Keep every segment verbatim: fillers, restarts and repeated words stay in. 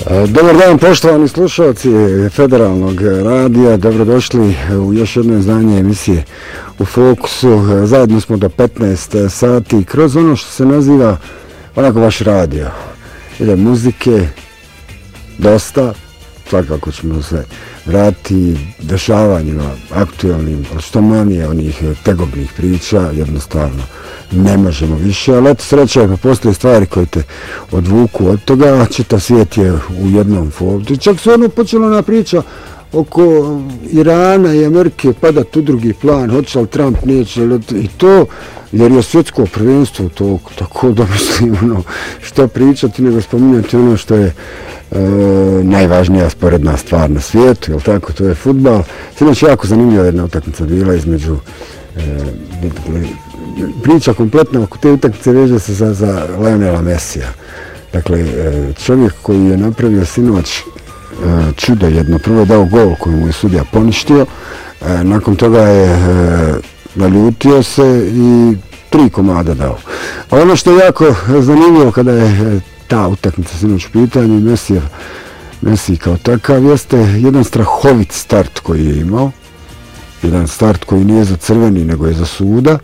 Dobar dan, poštovani slušalci Federalnog radija, dobrodošli u još jedno izdanje emisije U fokusu. Zajedno smo do petnaest sati kroz ono što se naziva onako vaš radio. Ide muzike, dosta, svakako ćemo se vratiti dešavanjima aktualnim, što manje onih tegobnih priča, jednostavno ne možemo više, ali eto sreća je, pa postoje stvari koje te odvuku od toga, čita svijet je u jednom fokusu. Čak se ono počelo na priča oko Irana i Amerike padat u drugi plan, hoće li Trump, neće li i to, jer je svjetsko prvenstvo to, tako da mislim, ono, što pričati, nego spominjati ono što je e, najvažnija sporedna stvar na svijetu, jel tako, to je fudbal. Sinoć jako zanimljiva jedna utakmica bila između e, priča kompletno oko te utakmice veže se za, za Lionela Messija. Dakle, čovjek koji je napravio sinoć čudo jedno, prvo je dao gol koji mu je sudija poništio, nakon toga je naljutio se i tri komada dao. A ono što je jako zanimljivo kada je ta utakmica sinoć u pitanju, Messijev, Messi kao takav, jeste jedan strahovit start koji je imao, jedan start koji nije za crveni nego je za suda,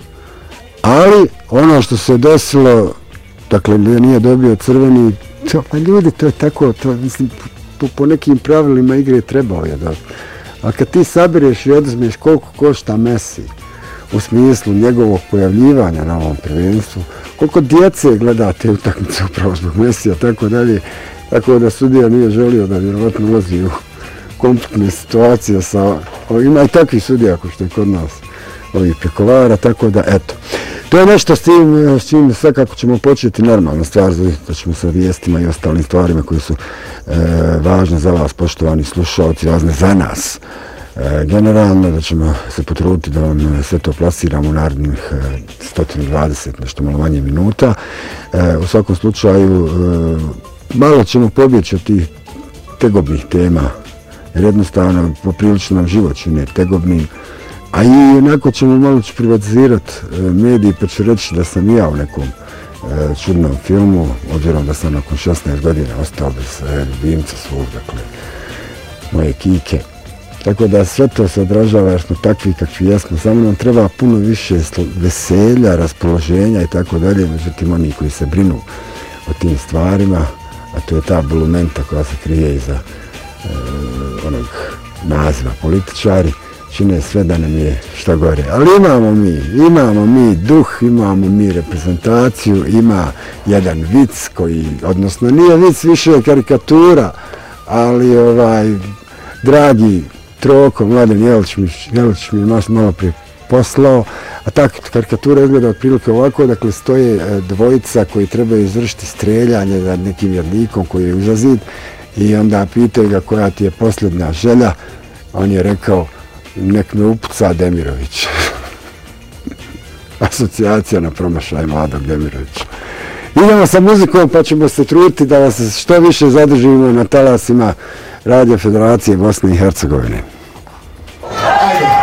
ali ono što se desilo, dakle nije dobio crveni, to, pa ljudi, to je tako, to, mislim, po, po nekim pravilima igre trebao je da. A kad ti sabereš i oduzmeš koliko košta Messi, u smislu njegovog pojavljivanja na ovom prvenstvu, koliko djece gleda te utakmice upravo zbog Messija, tako dalje, tako da sudija nije želio da vjerovatno ulazi u konfliktne situacije sa, ima i takvi sudija ako što je kod nas ovih prekovara, tako da eto. To je nešto s tim, s čim svakako ćemo početi normalna stvar, da ćemo sa vijestima i ostalim stvarima koji su e, važne za vas, poštovani slušalci, važne za nas. E, generalno da ćemo se potruditi da vam sve to plasiramo u narednih e, sto dvadeset, nešto malo manje minuta. E, u svakom slučaju, e, malo ćemo pobjeći od tih tegobnih tema, jer jednostavno poprilično nam život čine tegobnim. A i onako ćemo malo ću privatizirati e, mediji, pa ću reći da sam ja u nekom e, čudnom filmu, obzirom da sam nakon šesnaest godina ostao bez e, ljubimca svog, dakle, moje kike. Tako da sve to se odražava jer smo takvi kakvi jesmo, samo nam treba puno više veselja, raspoloženja i tako dalje, međutim oni koji se brinu o tim stvarima, a to je ta bulumenta koja se krije iza e, onog naziva političari, čine sve da nam je što gore. Ali imamo mi, imamo mi duh, imamo mi reprezentaciju, ima jedan vic koji, odnosno nije vic, više je karikatura, ali ovaj, dragi Troko, Mladen Jelić mi, Jelić mi je malo prije poslao, a ta karikatura izgleda otprilike ovako, dakle stoje dvojica koji trebaju izvršiti streljanje nad nekim jednikom koji je uza zid i onda pitaju ga koja ti je posljednja želja, on je rekao nek me upuca Demirović. Asocijacija na promašaj mladog Demirovića. Idemo sa muzikom pa ćemo se truditi da vas što više zadržimo na talasima Radio Federacije Bosne i Hercegovine. Ajde.